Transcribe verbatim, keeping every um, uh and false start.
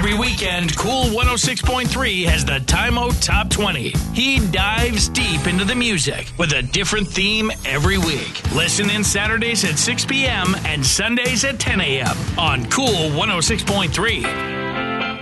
Every weekend, Cool one oh six point three has the Time-O Top twenty. He dives deep into the music with a different theme every week. Listen in Saturdays at six p.m. and Sundays at ten a.m. on Cool one oh six point three.